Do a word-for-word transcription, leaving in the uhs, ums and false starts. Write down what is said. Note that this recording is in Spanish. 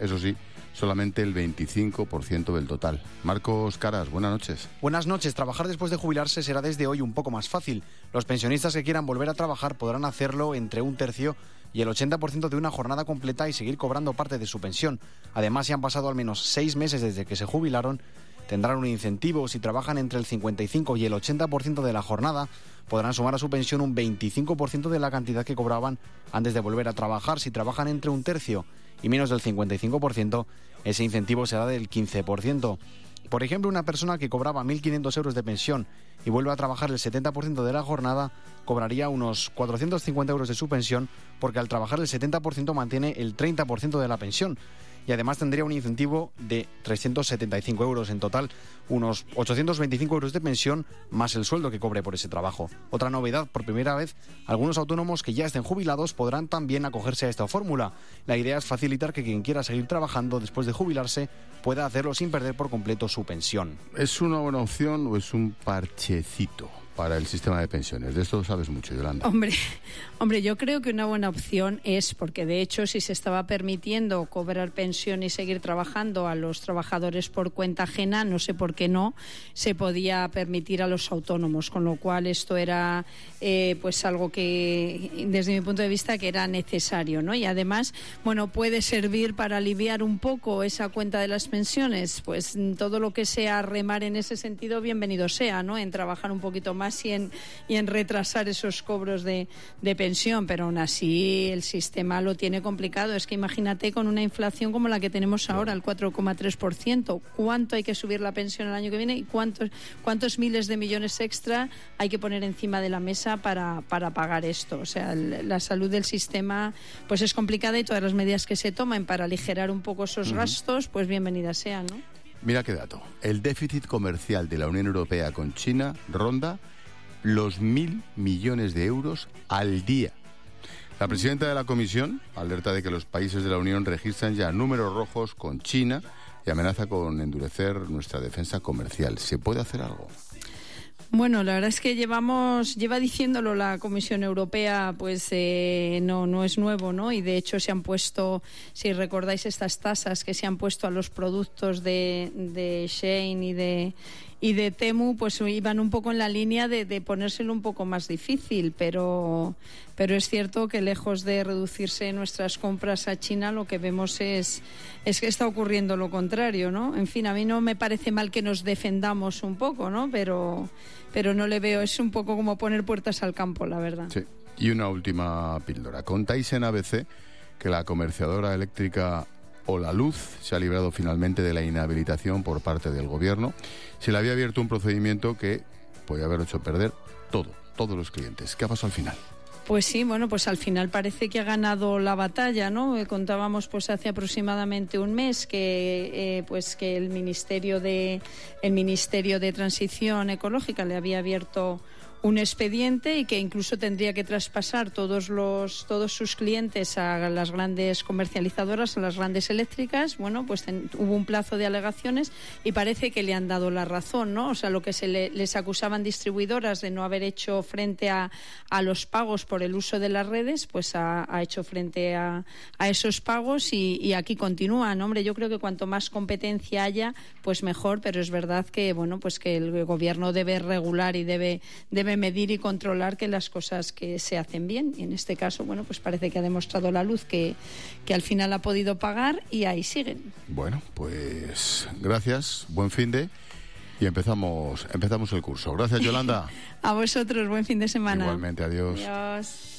Eso sí, solamente el veinticinco por ciento del total. Marcos Caras, buenas noches. Buenas noches. Trabajar después de jubilarse será desde hoy un poco más fácil. Los pensionistas que quieran volver a trabajar podrán hacerlo entre un tercio y el ochenta por ciento de una jornada completa y seguir cobrando parte de su pensión. Además, si han pasado al menos seis meses desde que se jubilaron, tendrán un incentivo. Si trabajan entre el cincuenta y cinco y el ochenta por ciento de la jornada, podrán sumar a su pensión un veinticinco por ciento de la cantidad que cobraban antes de volver a trabajar. Si trabajan entre un tercio y menos del cincuenta y cinco por ciento, ese incentivo será del quince por ciento. Por ejemplo, una persona que cobraba mil quinientos euros de pensión y vuelve a trabajar el setenta por ciento de la jornada, cobraría unos cuatrocientos cincuenta euros de su pensión, porque al trabajar el setenta por ciento mantiene el treinta por ciento de la pensión. Y además tendría un incentivo de trescientos setenta y cinco euros. En total, unos ochocientos veinticinco euros de pensión más el sueldo que cobre por ese trabajo. Otra novedad: por primera vez, algunos autónomos que ya estén jubilados podrán también acogerse a esta fórmula. La idea es facilitar que quien quiera seguir trabajando después de jubilarse pueda hacerlo sin perder por completo su pensión. ¿Es una buena opción o es un parchecito para el sistema de pensiones? De esto sabes mucho, Yolanda. Hombre, hombre, yo creo que una buena opción es, porque de hecho si se estaba permitiendo cobrar pensión y seguir trabajando a los trabajadores por cuenta ajena, no sé por qué no se podía permitir a los autónomos, con lo cual esto era eh, pues algo que desde mi punto de vista que era necesario, ¿no? Y además, bueno, puede servir para aliviar un poco esa cuenta de las pensiones, pues todo lo que sea remar en ese sentido, bienvenido sea, ¿no? En trabajar un poquito más y en, y en retrasar esos cobros de, de pensión, pero aún así el sistema lo tiene complicado. Es que imagínate con una inflación como la que tenemos ahora, el cuatro coma tres por ciento, ¿cuánto hay que subir la pensión el año que viene y cuántos, cuántos miles de millones extra hay que poner encima de la mesa para, para pagar esto? O sea, el, la salud del sistema pues es complicada y todas las medidas que se tomen para aligerar un poco esos uh-huh. gastos, pues bienvenidas sean, ¿no? Mira qué dato. El déficit comercial de la Unión Europea con China ronda los mil millones de euros al día. La presidenta de la Comisión alerta de que los países de la Unión registran ya números rojos con China y amenaza con endurecer nuestra defensa comercial. ¿Se puede hacer algo? Bueno, la verdad es que llevamos, lleva diciéndolo la Comisión Europea, pues eh, no, no es nuevo, ¿no? Y de hecho se han puesto, si recordáis estas tasas que se han puesto a los productos de, de Shein y de y de Temu, pues iban un poco en la línea de, de ponérselo un poco más difícil, pero pero es cierto que lejos de reducirse nuestras compras a China, lo que vemos es, es que está ocurriendo lo contrario, ¿no? En fin, a mí no me parece mal que nos defendamos un poco, ¿no? Pero, pero no le veo, es un poco como poner puertas al campo, la verdad. Sí, y una última píldora. Contáis en A B C que la comerciadora eléctrica Holaluz se ha librado finalmente de la inhabilitación por parte del gobierno. Se le había abierto un procedimiento que podía haber hecho perder todo, todos los clientes. ¿Qué ha pasado al final? Pues sí, bueno, pues al final parece que ha ganado la batalla, ¿no? Eh, contábamos pues hace aproximadamente un mes que eh, pues que el Ministerio de el Ministerio de Transición Ecológica le había abierto un expediente y que incluso tendría que traspasar todos los todos sus clientes a las grandes comercializadoras, a las grandes eléctricas. Bueno, pues ten, hubo un plazo de alegaciones y parece que le han dado la razón, ¿no? O sea, lo que se le, les acusaban distribuidoras de no haber hecho frente a, a los pagos por el uso de las redes, pues ha, ha hecho frente a, a esos pagos y, y aquí continúan. Hombre, yo creo que cuanto más competencia haya, pues mejor, pero es verdad que, bueno, pues que el gobierno debe regular y debe, debe medir y controlar que las cosas que se hacen bien, y en este caso, bueno, pues parece que ha demostrado la luz que, que al final ha podido pagar y ahí siguen. Bueno, pues gracias, buen fin de y empezamos empezamos el curso. Gracias, Yolanda. A vosotros, buen fin de semana. Igualmente, adiós. Adiós.